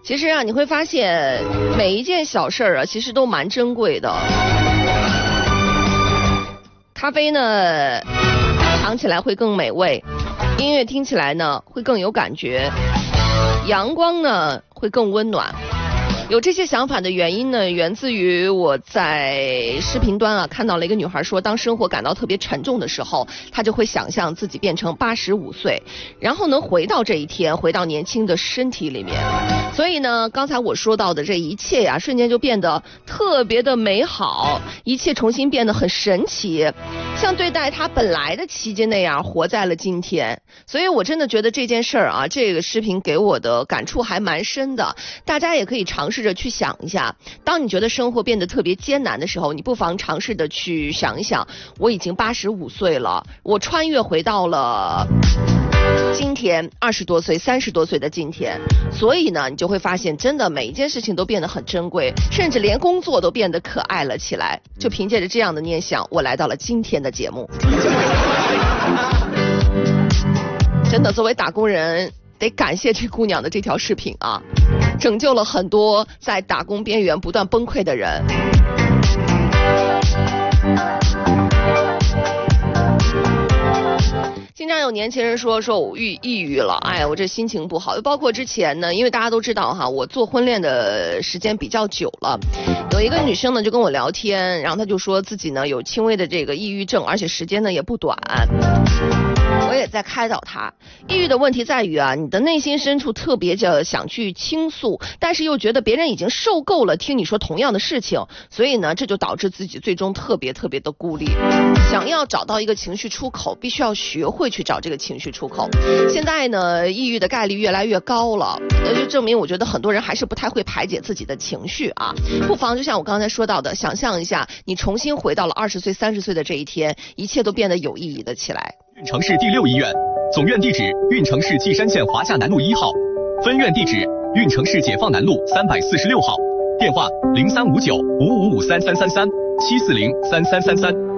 其实啊，你会发现每一件小事儿啊，其实都蛮珍贵的。咖啡呢，尝起来会更美味；音乐听起来呢，会更有感觉；阳光呢，会更温暖。有这些想法的原因呢，源自于我在视频端啊看到了一个女孩说，当生活感到特别沉重的时候，她就会想象自己变成85岁，然后能回到这一天，回到年轻的身体里面。所以呢，刚才我说到的这一切呀，瞬间就变得特别的美好，一切重新变得很神奇，像对待她本来的期间那样活在了今天。所以我真的觉得这件事儿啊，这个视频给我的感触还蛮深的，大家也可以尝试着去想一下，当你觉得生活变得特别艰难的时候，你不妨尝试的去想一想，我已经85岁了，我穿越回到了今天20多岁30多岁的今天，所以呢你就会发现真的每一件事情都变得很珍贵，甚至连工作都变得可爱了起来。就凭借着这样的念想，我来到了今天的节目。真的作为打工人得感谢这姑娘的这条视频啊，拯救了很多在打工边缘不断崩溃的人。经常有年轻人说我抑郁了，哎，我这心情不好。包括之前呢，因为大家都知道哈，我做婚恋的时间比较久了，有一个女生呢就跟我聊天，然后她就说自己呢有轻微的这个抑郁症，而且时间呢也不短。我也在开导她，抑郁的问题在于啊，你的内心深处特别的想去倾诉，但是又觉得别人已经受够了听你说同样的事情，所以呢这就导致自己最终特别的孤立。想要找到一个情绪出口，必须要学会去找这个情绪出口。现在呢抑郁的概率越来越高了，那就证明我觉得很多人还是不太会排解自己的情绪啊。不妨就像我刚才说到的，想象一下你重新回到了20岁30岁的这一天，一切都变得有意义的起来。 运城市第6医院，总院地址运城市稷山县华夏南路1号，分院地址运城市解放南路346号，电话035955533337403333。